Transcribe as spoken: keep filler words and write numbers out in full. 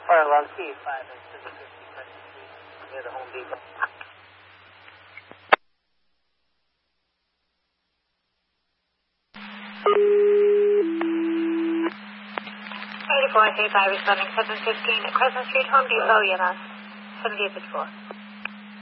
Parallel T five and seven fifty Crescent Street near the Home Depot. eighty-four, three five, responding seven fifteen, Crescent Street, Home Depot, E M S, seventy-eight fifty-four.